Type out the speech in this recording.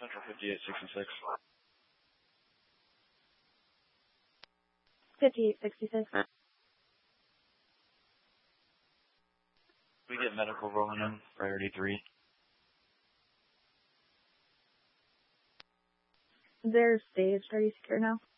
Central 5866. 5866. We get medical rolling in, priority 3. They're staged. Are you secure now?